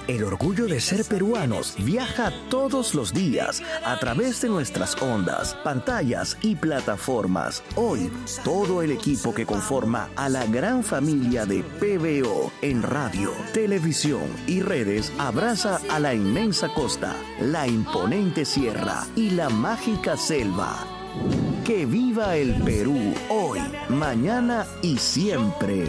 El orgullo de ser peruanos viaja todos los días a través de nuestras ondas, pantallas y plataformas. Hoy, todo el equipo que conforma a la gran familia de PBO en radio, televisión y redes abraza a la inmensa costa, la imponente sierra y la mágica selva. ¡Que viva el Perú hoy, mañana y siempre!